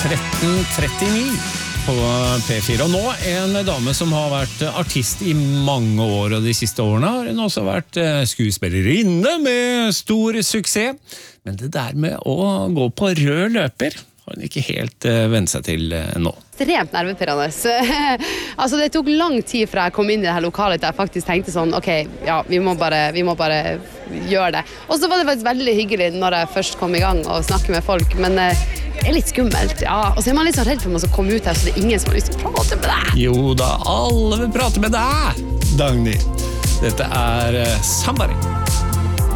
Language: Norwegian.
13:39 på P4. Og nå en dame som har vært artist i mange år, og de siste årene har hun også vært skuespillerinne med stor suksess. Men det der med å gå på rød løper har hun ikke helt vent seg til nå. Ekstremt nervepirrende. Altså det tok lang tid fra jeg kom inn i det her lokalet til jeg faktisk tenkte sånn, ok, ja, vi må bare gjøre det. Og så var det faktisk veldig hyggelig når jeg først kom i gang og snakke med folk, men det er litt skummelt, ja. Og så er man litt så redd for å komme ut her, så det er ingen som har lyst til å prate med deg. Jo da, alle vil prate med deg, Dagny. Dette Somebody.